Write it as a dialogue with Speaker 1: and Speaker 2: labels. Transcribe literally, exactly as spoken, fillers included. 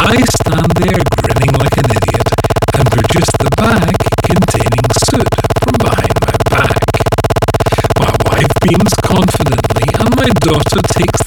Speaker 1: I stand there grinning like an idiot and produce the bag containing soot from behind my back. My wife beams confidently and my daughter takes